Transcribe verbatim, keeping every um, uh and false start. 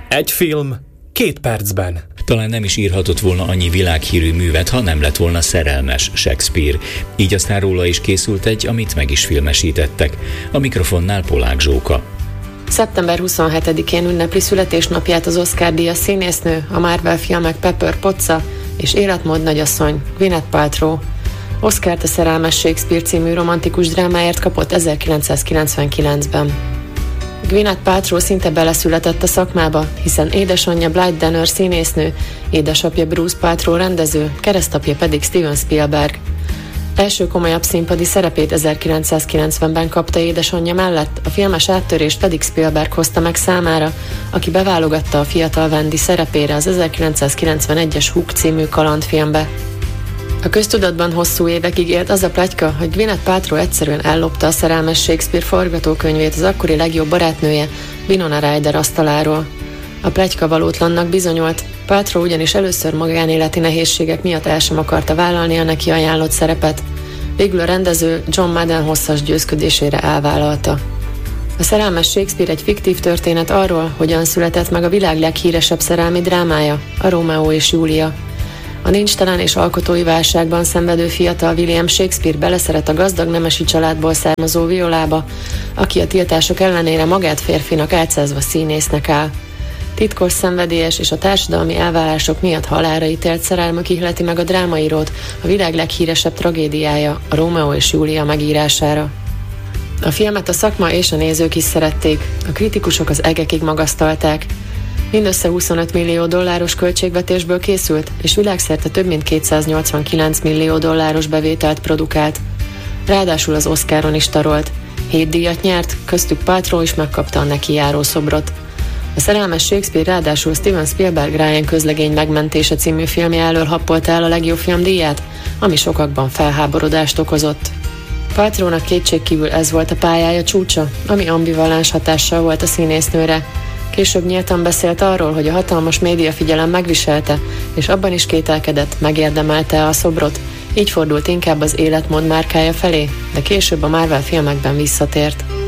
Egy film, két percben. Talán nem is írhatott volna annyi világhírű művet, ha nem lett volna szerelmes Shakespeare. Így aztán róla is készült egy, amit meg is filmesítettek. A mikrofonnál Polák Zsóka. szeptember huszonhetedikén ünnepli születésnapját az Oscar-díjas színésznő, a Marvel filmek Pepper Potts és életmód nagyasszony Gwyneth Paltrow. Oscart a Szerelmes Shakespeare című romantikus drámáért kapott ezerkilencszázkilencvenkilencben. Gwyneth Paltrow szinte beleszületett a szakmába, hiszen édesanyja Blythe Danner színésznő, édesapja Bruce Paltrow rendező, keresztapja pedig Steven Spielberg. Első komolyabb színpadi szerepét ezerkilencszázkilencvenben kapta édesanyja mellett, a filmes áttörést pedig Spielberg hozta meg számára, aki beválogatta a fiatal Wendy szerepére az ezerkilencszázkilencvenegyes Hook című kalandfilmbe. A köztudatban hosszú évekig élt az a pletyka, hogy Gwyneth Paltrow egyszerűen ellopta a Szerelmes Shakespeare forgatókönyvét az akkori legjobb barátnője, Winona Ryder asztaláról. A pletyka valótlannak bizonyult, Paltrow ugyanis először magánéleti nehézségek miatt el sem akarta vállalni a neki ajánlott szerepet. Végül a rendező John Madden hosszas győzködésére elvállalta. A Szerelmes Shakespeare egy fiktív történet arról, hogyan született meg a világ leghíresebb szerelmi drámája, a Rómeó és Júlia. A nincstelen és alkotói válságban szenvedő fiatal William Shakespeare beleszeret a gazdag nemesi családból származó Violába, aki a tiltások ellenére magát férfinak álcázva színésznek áll. Titkos, szenvedélyes és a társadalmi elvárások miatt halálra ítélt szerelmük ihleti meg a drámaírót a világ leghíresebb tragédiája, a Rómeó és Júlia megírására. A filmet a szakma és a nézők is szerették, a kritikusok az egekig magasztalták. Mindössze huszonöt millió dolláros költségvetésből készült, és világszerte több mint kétszáznyolcvankilenc millió dolláros bevételt produkált. Ráadásul az Oscaron is tarolt. Hét díjat nyert, köztük Paltrow is megkapta a neki járó szobrot. A Szerelmes Shakespeare ráadásul Steven Spielberg Ryan közlegény megmentése című filmje elől happolta el a legjobb filmdíját, ami sokakban felháborodást okozott. Paltrownak kétségkívül ez volt a pályája csúcsa, ami ambivalens hatással volt a színésznőre. Később nyíltan beszélt arról, hogy a hatalmas médiafigyelem megviselte, és abban is kételkedett, megérdemelte a szobrot, így fordult inkább az életmód márkája felé, de később a Marvel filmekben visszatért.